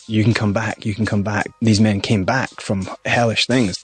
you can come back, you can come back. These men came back from hellish things.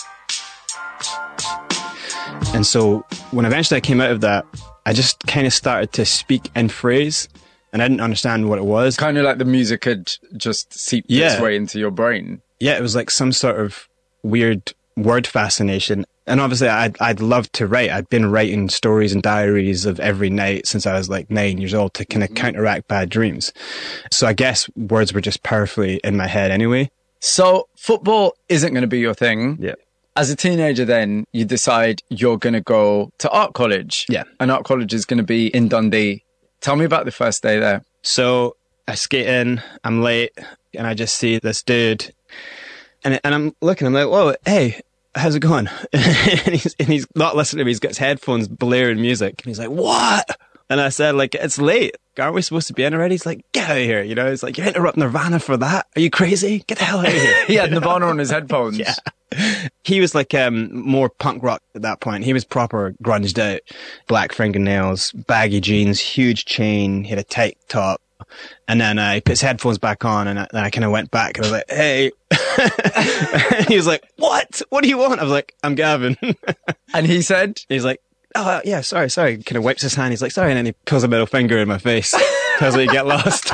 And so when eventually I came out of that, I just kind of started to speak in phrase, and I didn't understand what it was. Kind of like the music had just seeped its way into your brain. Yeah, it was like some sort of weird word fascination. And obviously I'd loved to write. I'd been writing stories and diaries of every night since I was like 9 years old to kind of counteract bad dreams. So I guess words were just powerfully in my head anyway. So football isn't going to be your thing. Yeah. As a teenager then, you decide you're going to go to art college. Yeah. And art college is going to be in Dundee. Tell me about the first day there. So I skate in, I'm late, and I just see this dude. And I'm looking, I'm like, whoa, hey, how's it going? and he's not listening to me. He's got his headphones blaring music. And he's like, what? And I said, like, it's late. Aren't we supposed to be in already? He's like, get out of here. You know, he's like, you're interrupting Nirvana for that? Are you crazy? Get the hell out of here. He had Nirvana on his headphones. Yeah. He was like more punk rock at that point. He was proper grunged out. Black fingernails, baggy jeans, huge chain. He had a tight top. And then he put his headphones back on, and then I kind of went back and I was like, hey. And he was like, what? What do you want? I was like, I'm Gavin. And he said? He's like, oh, yeah, sorry. Kind of wipes his hand. He's like, sorry. And then he pulls a middle finger in my face. Tells me you get lost.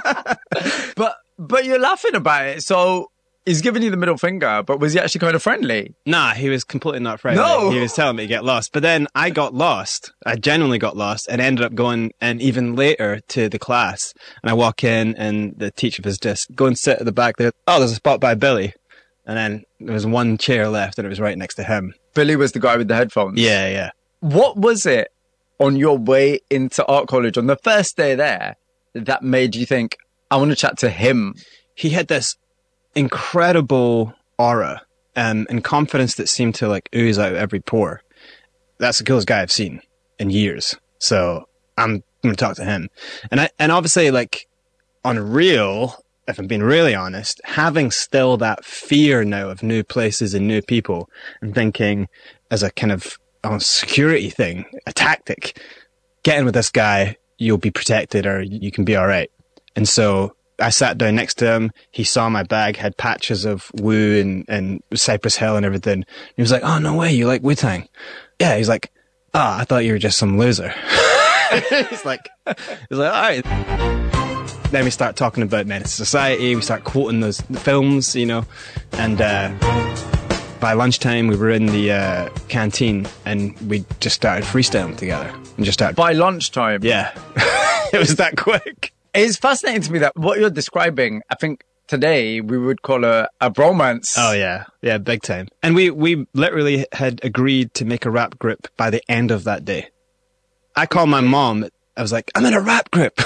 But you're laughing about it. So he's giving you the middle finger, but was he actually kind of friendly? Nah, he was completely not friendly. No. He was telling me to get lost. But then I got lost. I genuinely got lost and ended up going and even later to the class. And I walk in and the teacher was just, go and sit at the back there. Oh, there's a spot by Billy. And then there was one chair left and it was right next to him. Billy was the guy with the headphones? Yeah, yeah. What was it on your way into art college on the first day there that made you think, I want to chat to him? He had this incredible aura and confidence that seemed to like ooze out every pore. That's the coolest guy I've seen in years. So I'm going to talk to him. And obviously, like, on real, if I'm being really honest, having still that fear now of new places and new people and thinking as a kind of security thing, a tactic, get in with this guy, you'll be protected or you can be all right. And so I sat down next to him. He saw my bag had patches of Woo and Cypress Hill and everything. He was like, oh, no way, you like Wu-Tang? Yeah, he's like, I thought you were just some loser. He's like, all right. Then we start talking about Menace to Society. We start quoting the films, you know. And by lunchtime, we were in the canteen and we just started freestyling together. And just started. By lunchtime? Yeah. It was that quick. It's fascinating to me that what you're describing, I think today we would call a bromance. Oh, yeah. Yeah, big time. And we literally had agreed to make a rap group by the end of that day. I called my mom. I was like, I'm in a rap group.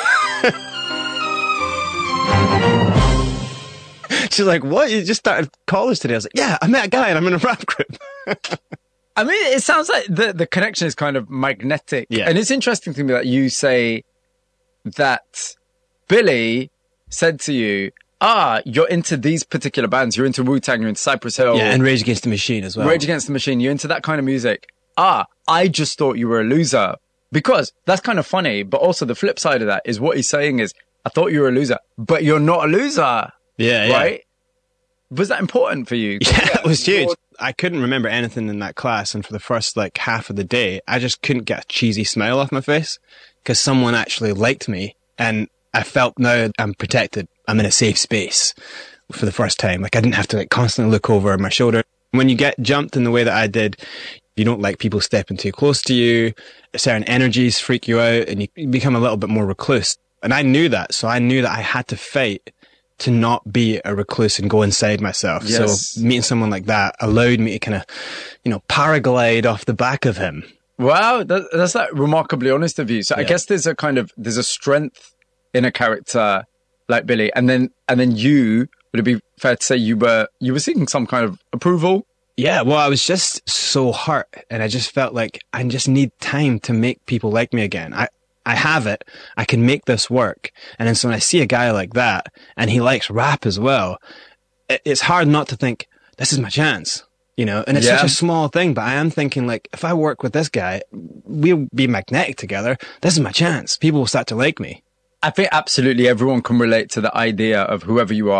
She's like, what? You just started college today? I was like, yeah, I met a guy and I'm in a rap group. I mean, it sounds like the connection is kind of magnetic. Yeah. And it's interesting to me that you say that Billy said to you, you're into these particular bands. You're into Wu-Tang, you're into Cypress Hill. Yeah, and Rage Against the Machine as well. Rage Against the Machine, you're into that kind of music. I just thought you were a loser. Because that's kind of funny, but also the flip side of that is what he's saying is, I thought you were a loser, but you're not a loser. Yeah, right? Was that important for you? Yeah, it was huge. I couldn't remember anything in that class, and for the first like half of the day, I just couldn't get a cheesy smile off my face because someone actually liked me, and I felt now I'm protected. I'm in a safe space for the first time. Like I didn't have to like constantly look over my shoulder. When you get jumped in the way that I did, you don't like people stepping too close to you. Certain energies freak you out, and you become a little bit more recluse. And I knew that, so I knew that I had to fight to not be a recluse and go inside myself. Yes. So meeting someone like that allowed me to kind of, paraglide off the back of him. Wow, that's like remarkably honest of you. So Yeah. I guess there's a strength in a character like Billy, and then you, would it be fair to say you were seeking some kind of approval? Yeah, well, I was just so hurt, and I just felt like I just need time to make people like me again. I have it. I can make this work. And then so when I see a guy like that, and he likes rap as well, it's hard not to think, this is my chance, And it's such a small thing, but I am thinking like, if I work with this guy, we'll be magnetic together. This is my chance. People will start to like me. I think absolutely everyone can relate to the idea of whoever you are.